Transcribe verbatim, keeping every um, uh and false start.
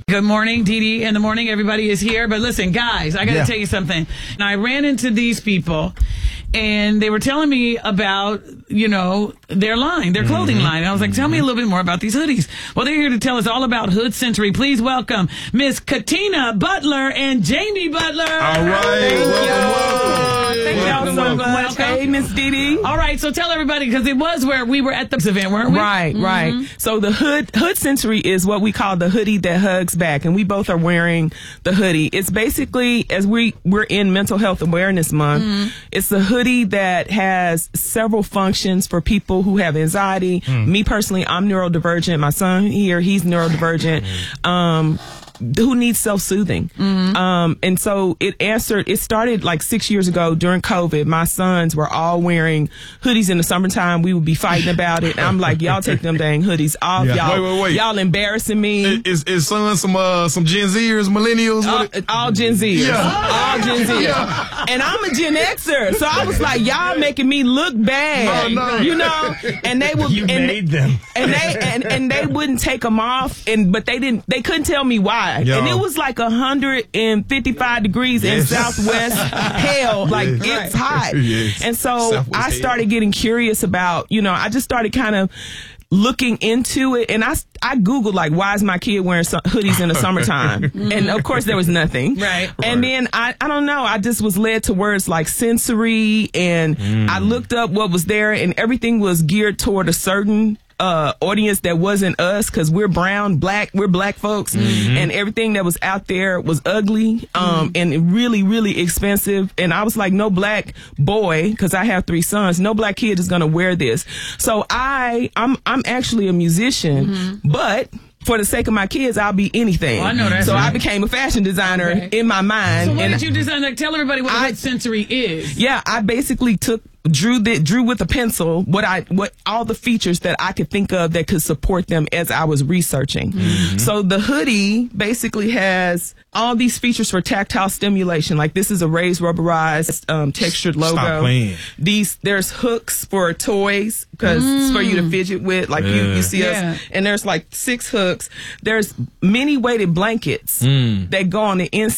Good morning, Dee Dee. In the morning, everybody is here. But listen, guys, I got to Yeah. tell you something. And I ran into these people, and they were telling me about, you know, their line, their clothing line. And I was like, tell me a little bit more about these hoodies. Well, they're here to tell us all about Hood Century. Please welcome Miss Katina Butler and Jamie Butler. All right. Thank welcome, you. welcome. Thank y'all Welcome, so welcome. much. Hey, Miss Dee Dee. All right, so tell everybody, because it was where we were at the event, weren't we? Right, right. So the hood hood century is what we call the hoodie that hugs back, and we both are wearing the hoodie. It's basically, as we we're in Mental Health Awareness Month, Mm-hmm. it's a hoodie that has several functions for people who have anxiety. Me personally, I'm neurodivergent. My son here, he's neurodivergent. Um, who needs self-soothing. Um, and so it answered, it started like six years ago during COVID. My sons were all wearing hoodies in the summertime. We would be fighting about it. And I'm like, y'all take them dang hoodies off. Yeah. Y'all, Wait, wait, wait. y'all embarrassing me. Is is son some uh some Gen Zers, millennials? all, What it- all Gen Zers. Yeah. All Gen Zers. And I'm a Gen Xer. So I was like, y'all making me look bad. No, no. You know? And they would, You and, made them. and they and, and they wouldn't take them off, and but they didn't. They couldn't tell me why. Yo. And it was like a hundred and fifty-five degrees in Yes. Southwest hell. Like Yes. it's hot. Yes. And so Southwest I hell. started getting curious about. You know, I just started kind of looking into it, and I I googled like, why is my kid wearing some hoodies in the summertime? And of course there was nothing. Right. And then I I don't know. I just was led to words like sensory, and I looked up what was there, and everything was geared toward a certain uh audience that wasn't us, because we're brown, black, we're black folks, and everything that was out there was ugly, um and really, really expensive. And I was like, no black boy, because I have three sons, no black kid is gonna wear this. So I I'm I'm actually a musician, but for the sake of my kids, I'll be anything. Oh, I know that's so I right. became a fashion designer Okay. in my mind. So what and did you design? Like, tell everybody what I- Hood Century is. yeah, I basically took drew the drew with a pencil what I what all the features that I could think of that could support them as I was researching. So the hoodie basically has all these features for tactile stimulation. Like this is a raised rubberized um, textured logo. Stop playing. These there's hooks for toys because it's for you to fidget with. Like you, Yeah. you see Yeah. us, and there's like six hooks. There's many weighted blankets that go on the inside.